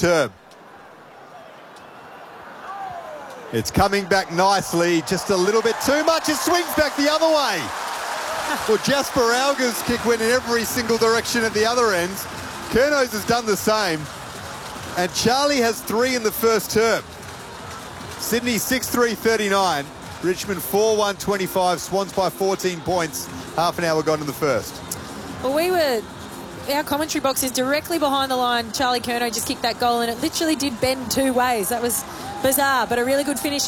term. It's coming back nicely, just a little bit too much. It swings back the other way. Well, Jasper Auger's kick went in every single direction at the other end. Curnow's has done the same. And Charlie has 3 in the first term. Sydney 6-3-39. Richmond 4-1-25. Swans by 14 points. Half an hour gone in the first. Well, our commentary box is directly behind the line. Charlie Curnow just kicked that goal and it literally did bend 2 ways. That was bizarre, but a really good finish.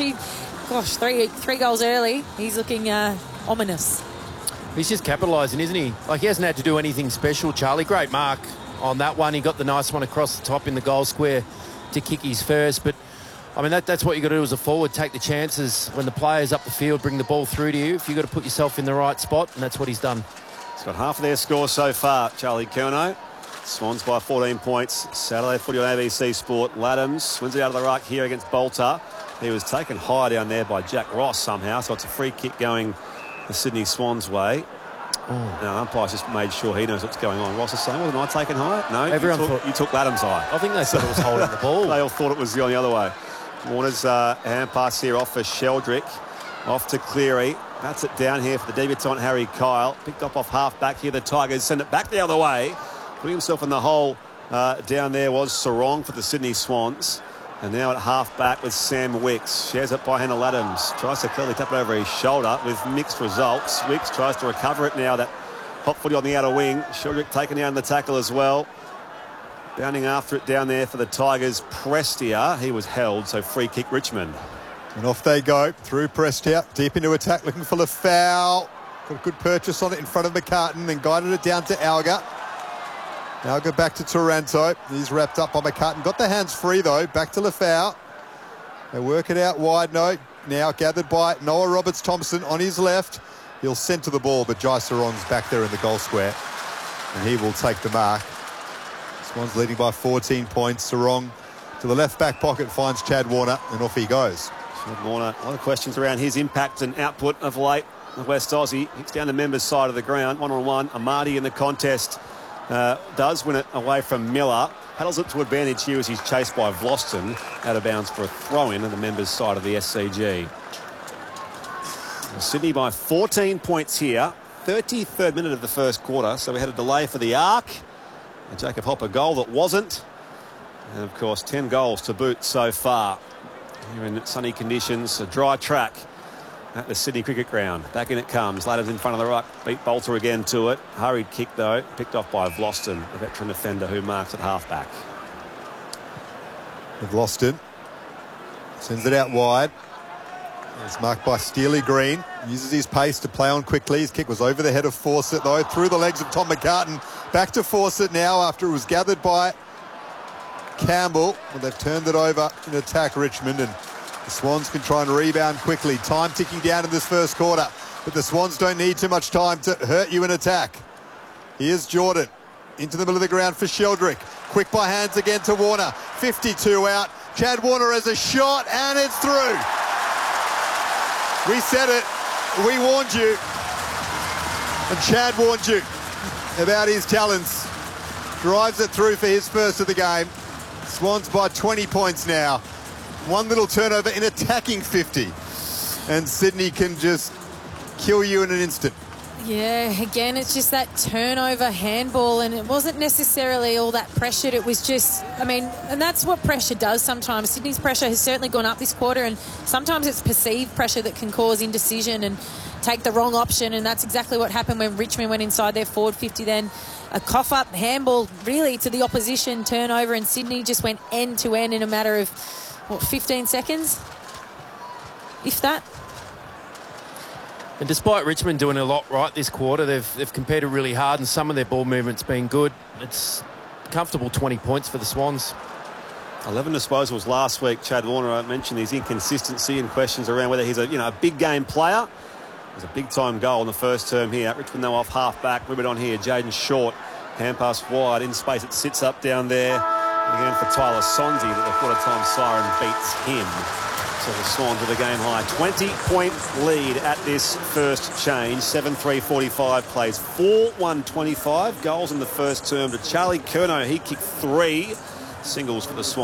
Three goals early. He's looking ominous. He's just capitalising, isn't he? Like, he hasn't had to do anything special, Charlie. Great mark on that one. He got the nice one across the top in the goal square to kick his first. But, I mean, that's what you got to do as a forward. Take the chances when the player's up the field, bring the ball through to you. If you've got to put yourself in the right spot, and that's what he's done. He's got half of their score so far, Charlie Curnow. Swans by 14 points. Saturday footy on ABC Sport. Laddams wins it out of the ruck here against Bolter. He was taken high down there by Jack Ross somehow, so it's a free kick going the Sydney Swans way. Now, umpire's just made sure he knows what's going on. Ross is saying, wasn't I taken high? No, you took Laddams high. I think they thought it was holding the ball. They all thought it was going the other way. Warner's hand pass here off for Sheldrick. Off to Cleary. That's it down here for the debutant Harry Kyle. Picked up off half back here. The Tigers send it back the other way. Putting himself in the hole down there was Sarong for the Sydney Swans. And now at half back with Sam Wicks. Shares it by Hannah Laddams. Tries to clearly tap it over his shoulder with mixed results. Wicks tries to recover it now. That hot footy on the outer wing. Sheldrick taking down the tackle as well. Bounding after it down there for the Tigers. Prestia. He was held, so free kick Richmond. And off they go through Prestia. Deep into attack, looking for the foul. Got a good purchase on it in front of McCartan. Then guided it down to Alga. Alga back to Taranto. He's wrapped up by McCartan. Got the hands free, though. Back to Lafau. They work it out wide. No, now gathered by Noah Roberts-Thompson on his left. He'll centre the ball, but Jai Sarong's back there in the goal square. And he will take the mark. Swans leading by 14 points. Sarong to the left back pocket finds Chad Warner, and off he goes. Chad Warner, a lot of questions around his impact and output of late. The West Aussie hits down the members' side of the ground. 1-on-1. Amadi in the contest. Does win it away from Miller. Paddles it to advantage here as he's chased by Vlosten out of bounds for a throw-in on the members' side of the SCG. Sydney by 14 points here. 33rd minute of the first quarter, so we had a delay for the Arc. A Jacob Hopper goal that wasn't. And, of course, 10 goals to boot so far. Here in sunny conditions, a dry track at the Sydney Cricket Ground. Back in it comes. Ladders in front of the ruck. Beat Bolter again to it. Hurried kick, though. Picked off by Vlosten, the veteran defender who marks at half-back. Vlosten sends it out wide. It's marked by Steely Green. Uses his pace to play on quickly. His kick was over the head of Fawcett, though. Through the legs of Tom McCartan. Back to Fawcett now after it was gathered by Campbell. Well, they've turned it over in attack, Richmond, and the Swans can try and rebound quickly. Time ticking down in this first quarter, but the Swans don't need too much time to hurt you in attack. Here's Jordan into the middle of the ground for Sheldrick. Quick by hands again to Warner. 52 out. Chad Warner has a shot, and it's through. We said it. We warned you. And Chad warned you about his talents. Drives it through for his first of the game. Swans by 20 points now. One little turnover in attacking 50. And Sydney can just kill you in an instant. Yeah, again, it's just that turnover handball, and it wasn't necessarily all that pressured. It was just, I mean, and that's what pressure does sometimes. Sydney's pressure has certainly gone up this quarter, and sometimes it's perceived pressure that can cause indecision and take the wrong option, and that's exactly what happened when Richmond went inside their forward 50 then. A cough-up handball, really, to the opposition turnover, and Sydney just went end-to-end in a matter of, 15 seconds? If that. And despite Richmond doing a lot right this quarter, they've competed really hard and some of their ball movement's been good. It's comfortable 20 points for the Swans. 11 disposals last week. Chad Warner, I mentioned his inconsistency and questions around whether he's a big game player. There's a big time goal in the first term here. Richmond though off half back. Move it on here. Jaden Short. Hand pass wide in space. It sits up down there. Again for Tyler Sonsie, that the quarter time siren beats him. So the Swans with a game high 20-point lead at this first change. 7-3-45 plays 4-1-25. Goals in the first term to Charlie Curnow. He kicked 3 singles for the Swans.